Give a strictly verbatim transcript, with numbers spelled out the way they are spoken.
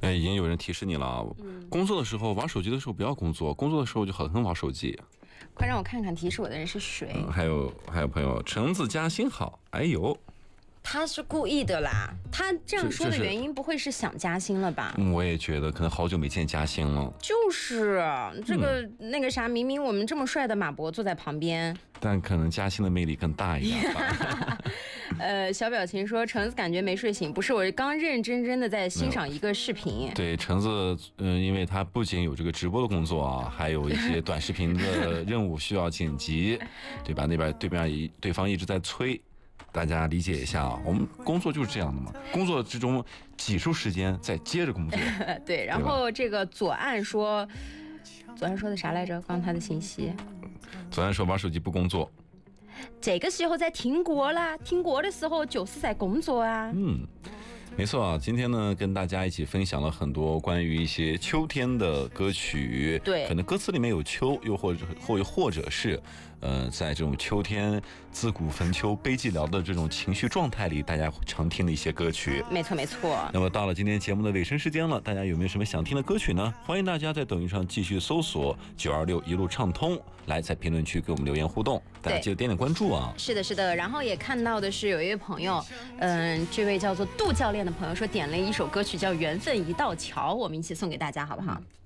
哎，已经有人提示你了，嗯、工作的时候玩手机的时候不要工作，工作的时候就很很玩手机。 快让我看看提示我的人是谁。 嗯、还有还有朋友，橙子加薪好，哎呦。 他是故意的啦，他这样说的原因不会是想加薪了吧？ 嗯，我也觉得可能好久没见加薪了。 就是这个、嗯、那个啥，明明我们这么帅的马博坐在旁边， 但可能加薪的魅力更大一点吧。 呃，小表情说橙子感觉没睡醒，不是，我刚认认真真的在欣赏一个视频。 对，橙子，嗯、呃，因为他不仅有这个直播的工作啊，还有一些短视频的任务需要剪辑，对吧？那边对面一对方一直在催。大家理解一下啊，我们工作就是这样的嘛，工作之中挤出时间再接着工作。 对，然后这个左岸说，左岸说的啥来着？刚他的信息， 左岸说玩手机不工作， 这个时候在听歌啦，听歌的时候就是在工作啊。 嗯。没错啊，今天呢跟大家一起分享了很多关于一些秋天的歌曲， 对， 可能歌词里面有秋，又或者或或者是，呃，在这种秋天自古焚秋悲寂寥的这种情绪状态里，大家常听的一些歌曲。 没错没错。 那么到了今天节目的尾声时间了，大家有没有什么想听的歌曲呢？欢迎大家在抖音上继续搜索九二六一路畅通，来在评论区给我们留言互动，大家记得点点关注啊。 是的，是的。然后也看到的是有一位朋友，嗯，这位叫做杜教练的朋友说点了一首歌曲叫《缘分一道桥》，我们一起送给大家，好不好？嗯